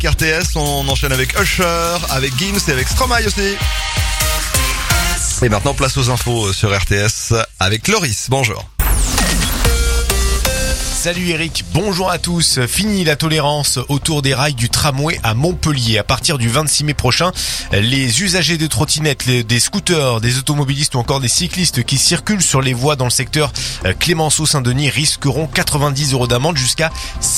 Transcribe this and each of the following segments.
RTS, on enchaîne avec Usher, avec Gims et avec Stromae aussi. Et maintenant, place aux infos sur RTS avec Loris. Bonjour. Salut Eric, bonjour à tous. Fini la tolérance autour des rails du tramway à Montpellier. À partir du 26 mai prochain, les usagers de trottinettes, des scooters, des automobilistes ou encore des cyclistes qui circulent sur les voies dans le secteur Clémenceau-Saint-Denis risqueront 90 € d'amende jusqu'à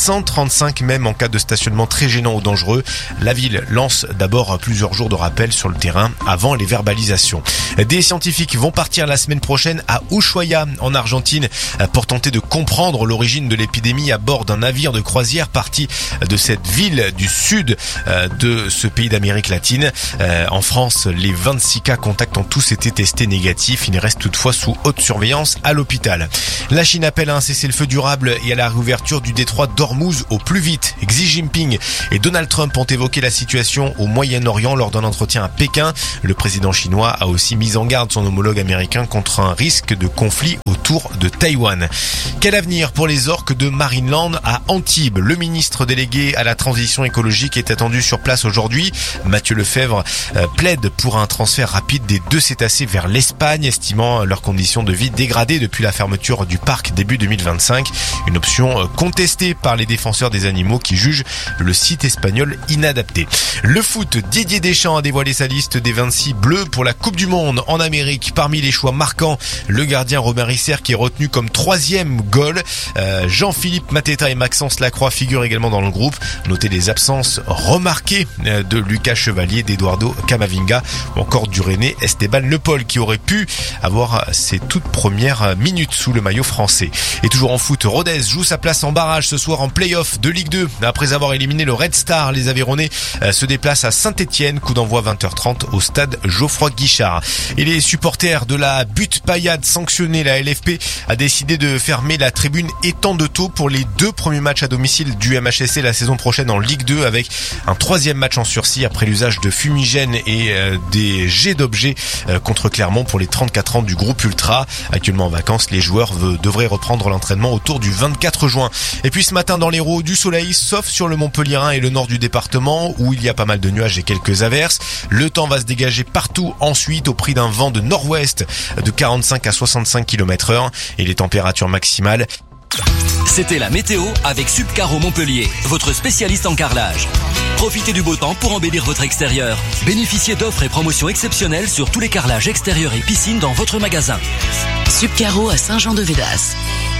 135 même en cas de stationnement très gênant ou dangereux. La ville lance d'abord plusieurs jours de rappel sur le terrain avant les verbalisations. Des scientifiques vont partir la semaine prochaine à Ushuaia en Argentine pour tenter de comprendre l'origine de l'épidémie à bord d'un navire de croisière parti de cette ville du sud de ce pays d'Amérique latine. En France, les 26 cas contacts ont tous été testés négatifs. Ils restent toutefois sous haute surveillance à l'hôpital. La Chine appelle à un cessez-le-feu durable et à la réouverture du détroit d'Ormuz au plus vite. Xi Jinping et Donald Trump ont évoqué la situation au Moyen-Orient lors d'un entretien à Pékin. Le président chinois a aussi mis en garde son homologue américain contre un risque de conflit autour de Taïwan. Quel avenir pour les orques de Marineland à Antibes? Le ministre délégué à la transition écologique est attendu sur place aujourd'hui. Mathieu Lefebvre plaide pour un transfert rapide des 2 cétacés vers l'Espagne, estimant leurs conditions de vie dégradées depuis la fermeture du parc début 2025. Une option contestée par les défenseurs des animaux qui jugent le site espagnol inadapté. Le foot, Didier Deschamps a dévoilé sa liste des 26 bleus pour la Coupe du Monde en Amérique. Parmi les choix marquants, le gardien Robin Risser qui est retenu comme 3e goal. Jean-Philippe Mateta et Maxence Lacroix figurent également dans le groupe. Notez les absences remarquées de Lucas Chevalier, d'Eduardo Camavinga ou encore du Rennais Esteban Le Paul qui aurait pu avoir ses toutes premières minutes sous le maillot français. Et toujours en foot, Rodez joue sa place en barrage ce soir en play-off de Ligue 2. Après avoir éliminé le Red Star, les Aveyronnais se déplacent à Saint-Etienne. Coup d'envoi 20h30 au stade Geoffroy Guichard. Et les supporters de la Butte Paillade sanctionnés, la LFP a décidé de fermer la tribune Étang de Thau pour les 2 premiers matchs à domicile du MHSC la saison prochaine en Ligue 2 avec un 3e match en sursis après l'usage de fumigènes et des jets d'objets contre Clermont pour les 34 ans du groupe Ultra. Actuellement en vacances, les joueurs devraient reprendre l'entraînement autour du 24 juin. Et puis ce matin dans l'Hérault, du soleil sauf sur le Montpellierin et le nord du département où il y a pas mal de nuages et quelques averses. Le temps va se dégager partout ensuite au prix d'un vent de nord-ouest de 45 à 65 km/h et les températures maximales. C'était la météo avec Subcaro Montpellier, votre spécialiste en carrelage. Profitez du beau temps pour embellir votre extérieur. Bénéficiez d'offres et promotions exceptionnelles sur tous les carrelages extérieurs et piscines dans votre magasin. Subcaro à Saint-Jean-de-Védas.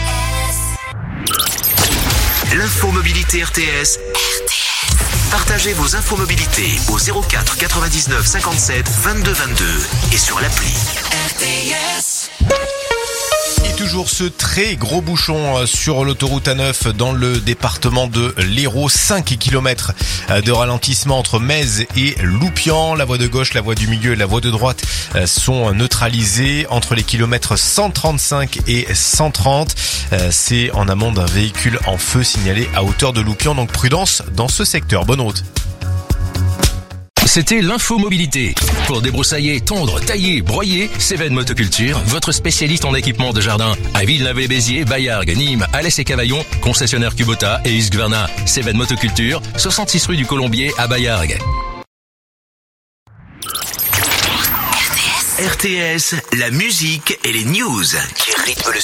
L'infomobilité RTS. Partagez vos infomobilités au 04 99 57 22 22 et sur l'appli RTS. Et toujours ce très gros bouchon sur l'autoroute A9 dans le département de l'Hérault. 5 km de ralentissement entre Metz et Loupian. La voie de gauche, la voie du milieu et la voie de droite sont neutralisées entre les kilomètres 135 et 130. C'est en amont d'un véhicule en feu signalé à hauteur de Loupian. Donc prudence dans ce secteur. Bonne route. C'était l'infomobilité. Pour débroussailler, tondre, tailler, broyer, Cévennes Motoculture, votre spécialiste en équipement de jardin. À Villeneuve-les-Béziers, Baillargues, Nîmes, Alès et Cavaillon, concessionnaire Kubota et Husqvarna. Cévennes Motoculture, 66 rue du Colombier à Baillargues. RTS, la musique et les news qui rythment le